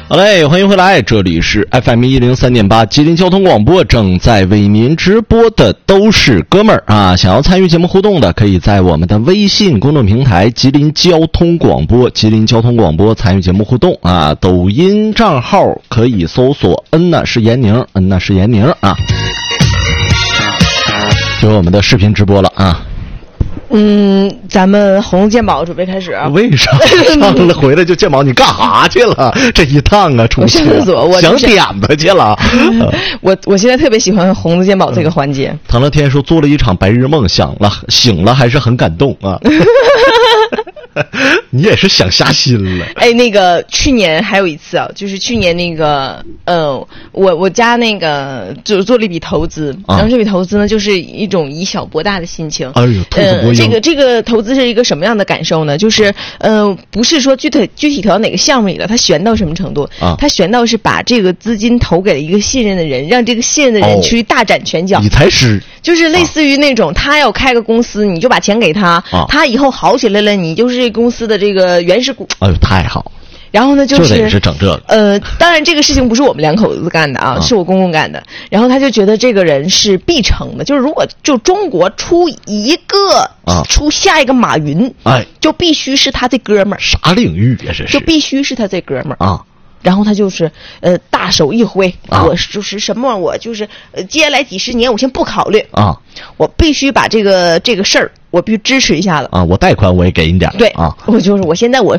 好嘞，欢迎回来，这里是 FM103.8吉林交通广播，正在为您直播的都是哥们儿啊！想要参与节目互动的，可以在我们的微信公众平台吉林交通广播，吉林交通广播参与节目互动啊！抖音账号可以搜索恩呐是闫宁，恩呐是闫宁啊！就是我们的视频直播了啊！ 咱们红龙鉴宝准备开始。 为啥上了回来就鉴宝？你干啥去了？这一趟啊，出去我上厕所，我想点子去了。 我现在特别喜欢红龙鉴宝这个环节。 唐乐天说做了一场白日梦，醒了还是很感动啊。你也是想瞎心了。 哎，那个去年还有一次啊，就是去年那个我家那个就做了一笔投资，然后这笔投资呢就是一种以小博大的心情。 哎呦，兔子博鹰。 这个投资是一个什么样的感受呢？就是不是说具体投到哪个项目里了，它悬到什么程度？它悬到是把这个资金投给了一个信任的人，让这个信任的人去大展拳脚。 理财师就是类似于那种他要开个公司，你就把钱给他，他以后好起来了，你就是这公司的这个原始股。 哎呦，太好。 然后呢，就得是整这个。 当然这个事情不是我们两口子干的啊，是我公公干的。然后他就觉得这个人是必成的，就是如果就中国出出下一个马云，就必须是他这哥们儿。 啥领域啊？这是就必须是他这哥们儿啊。 然后他就是大手一挥，我就是什么，我就是接下来几十年我先不考虑啊，我必须把这个事儿我必须支持一下子啊，我贷款我也给你点。 对啊，我现在我